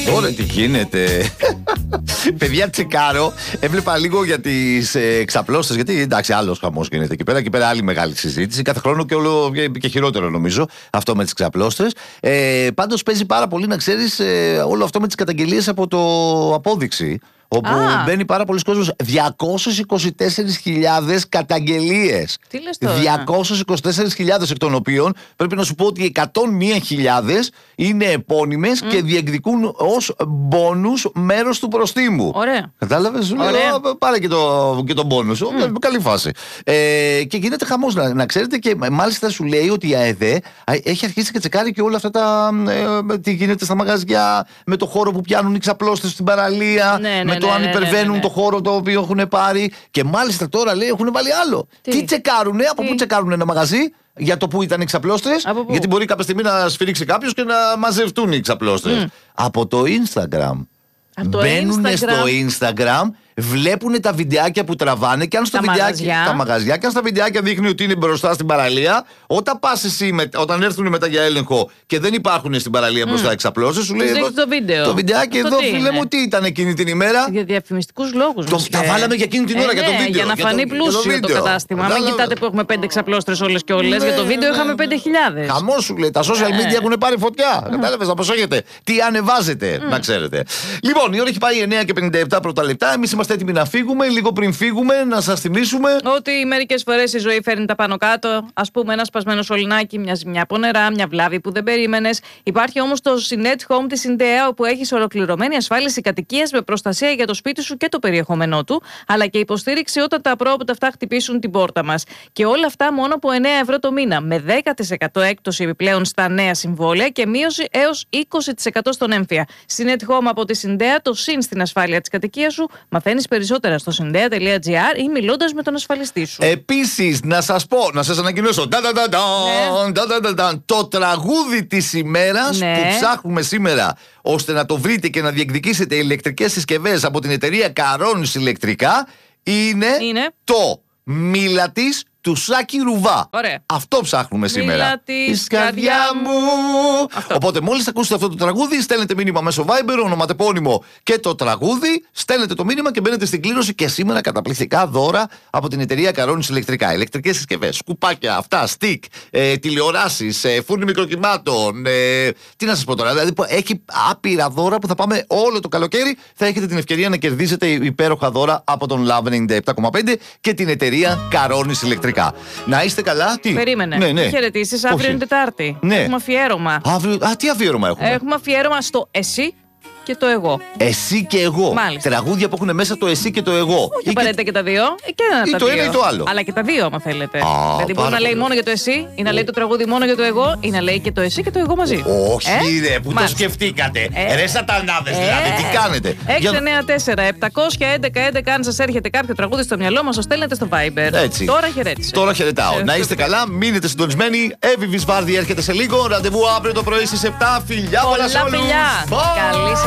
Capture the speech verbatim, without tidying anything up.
Ωραία, τι γίνεται. Παιδιά, τσεκάρω. Έβλεπα λίγο για τις ε, ξαπλώστες. Γιατί εντάξει, άλλος χαμός γίνεται εκεί πέρα. Εκεί πέρα άλλη μεγάλη συζήτηση. Κάθε χρόνο και όλο και χειρότερο νομίζω αυτό με τις ξαπλώστες. Ε, πάντως παίζει πάρα πολύ να ξέρεις ε, όλο αυτό με τις καταγγελίες από το απόδειξη. Όπου ah. μπαίνει πάρα πολλοί κόσμος. διακόσιες είκοσι τέσσερις χιλιάδες καταγγελίες. Τι λες τώρα? διακόσιες είκοσι τέσσερις χιλιάδες, εκ των οποίων πρέπει να σου πω ότι εκατόν μία χιλιάδες είναι επώνυμες mm. και διεκδικούν ως μπόνους μέρος του προστίμου. Ωραία. Κατάλαβες? Σου λέω, πάρε και, το, και τον μπόνους. Mm. Καλή φάση. Ε, και γίνεται χαμός, να, να ξέρετε, και μάλιστα σου λέει ότι η ΑΕΔΕ έχει αρχίσει και τσεκάρει και όλα αυτά τα. Ε, τι γίνεται στα μαγαζιά, με το χώρο που πιάνουν οι ξαπλώστες στην παραλία. Ναι, ναι. Το ναι, αν ναι, υπερβαίνουν ναι, ναι. το χώρο το οποίο έχουν πάρει. Και μάλιστα τώρα λέει έχουν βάλει άλλο. Τι, Τι τσεκάρουνε, από Τι? πού τσεκάρουνε ένα μαγαζί, για το που ήταν οι ξαπλώστρες. Γιατί μπορεί κάποια στιγμή να σφυρίξει κάποιος και να μαζευτούν οι ξαπλώστρες. Mm. Από το Instagram. Μπαίνουν στο Instagram, βλέπουν τα βιντεάκια που τραβάνε και αν στο τα βιντεάκι, μαγαζιά. τα μαγαζιά, και αν στα βιντεάκια δείχνει ότι είναι μπροστά στην παραλία, όταν πας εσύ, με, όταν έρθουν μετά για έλεγχο και δεν υπάρχουν στην παραλία mm. μπροστά εξαπλώσεις, σου λέει εδώ, το, βίντεο. το βιντεάκι αυτό εδώ, φίλε μου, τι ήταν εκείνη την ημέρα. Για διαφημιστικούς λόγους. Το, τα βάλαμε για εκείνη την ώρα, ε, για το βίντεο. Για να για φανεί το, πλούσιο το, το κατάστημα. Μην κοιτάτε που έχουμε πέντε ξαπλώστρες όλες και όλες. Για το βίντεο είχαμε πέντε χιλιάδες. Χαμός σου λέει, τα social media έχουν πάρει φωτιά. Κατάλαβες, να προσέχετε. Τι ανεβάζετε, να ξέρετε. Λοιπόν, η ώρα έχει πάει εννιά και πενήντα επτά πρώτα λεπτά. Εμείς είμαστε έτοιμοι να φύγουμε. Λίγο πριν φύγουμε, να σας θυμίσουμε ότι μερικές φορές η ζωή φέρνει τα πάνω κάτω. Ας πούμε, ένα σπασμένο σωληνάκι, μια ζημιά από νερά, μια βλάβη που δεν περίμενες. Υπάρχει όμως το Synet Home της Syndea, όπου έχεις ολοκληρωμένη ασφάλιση κατοικίας με προστασία για το σπίτι σου και το περιεχόμενό του, αλλά και υποστήριξη όταν τα απρόοπτα αυτά χτυπήσουν την πόρτα μας. Και όλα αυτά μόνο από εννέα ευρώ το μήνα, με δέκα τοις εκατό έκπτωση επιπλέον στα νέα συμβόλαια και μείωση έως είκοσι τοις εκατό στον έμφυα. Synet Home από τη Syndea, το συν στην ασφάλεια της κατοικίας σου. Μαθαίνεις περισσότερα στο syndea τελεία τζι άρ ή μιλώντας με τον ασφαλιστή σου. Επίσης, να σας πω, να σας ανακοινώσω ναι. το τραγούδι της ημέρας, ναι, που ψάχνουμε σήμερα ώστε να το βρείτε και να διεκδικήσετε ηλεκτρικές συσκευές από την εταιρεία Καρόνις Ηλεκτρικά είναι, είναι το «Μίλα της» του Σάκη Ρουβά. Ωραία. Αυτό ψάχνουμε σήμερα. Μίλα της καρδιά μου. Αυτό. Οπότε μόλις ακούσετε αυτό το τραγούδι, στέλνετε μήνυμα μέσω Viber, ονοματεπώνυμο και το τραγούδι, στέλνετε το μήνυμα και μπαίνετε στην κλήρωση. Και σήμερα καταπληκτικά δώρα από την εταιρεία Καρόνις Ηλεκτρικά. Ηλεκτρικές συσκευές, σκουπάκια, αυτά, στικ, ε, τηλεοράσεις, ε, φούρνοι μικροκυμάτων. Ε, τι να σας πω τώρα, δηλαδή έχει άπειρα δώρα που θα πάμε όλο το καλοκαίρι. Θα έχετε την ευκαιρία να κερδίσετε υπέροχα δώρα από τον Love ενενήντα επτά κόμμα πέντε και την εταιρεία Καρόνις Ηλεκτρικά. Να είστε καλά, τι. Περίμενε. Ναι, ναι. Χαιρετήσεις, αύριο είναι Τετάρτη. Ναι. Έχουμε αφιέρωμα. Αύριο... Α, τι αφιέρωμα έχουμε? Έχουμε αφιέρωμα στο εσύ και το εγώ. Εσύ και εγώ. Μάλιστα. Τραγούδια που έχουν μέσα το εσύ και το εγώ. Όχι απαραίτητα και... και τα δύο. Και ένα ή τα το δύο. ένα ή το άλλο. Αλλά και τα δύο, άμα θέλετε. Α, δηλαδή μπορεί να λέει μόνο για το εσύ, ή να λέει το τραγούδι μόνο για το εγώ, ή να λέει και το εσύ και το εγώ μαζί. Όχι, ε? ρε, που Μάλιστα. το σκεφτήκατε. Ε? Ρε σατανάδες, ε? δηλαδή, τι κάνετε. έξι εννιά τέσσερα επτακόσια έντεκα έντεκα, αν σας έρχεται κάποιο τραγούδι στο μυαλό μας, το στέλνετε στο Viber. Έτσι. Τώρα χαιρέτησε. Τώρα χαιρετάω. Να είστε καλά, μείνετε συντονισμένοι. Εύη Βυσβάρδη έρχεται σε λίγο. Ραντεβού αύριο το πρωί στις επτά. Φιλιά, πολλά σε όλους. Καλή